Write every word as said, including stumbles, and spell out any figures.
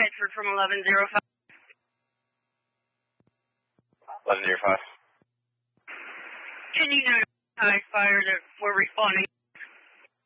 Bedford from eleven oh five. eleven oh five. Can you notify fire that we're responding?